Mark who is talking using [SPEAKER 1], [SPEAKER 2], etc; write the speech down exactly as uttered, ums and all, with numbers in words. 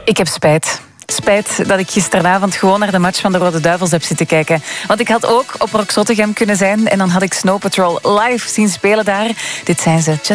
[SPEAKER 1] Ik heb spijt. Spijt dat ik gisteravond gewoon naar de match van de Rode Duivels heb zitten kijken. Want ik had ook op Rock Zottegem kunnen zijn en dan had ik Snow Patrol live zien spelen daar. Dit zijn ze. Just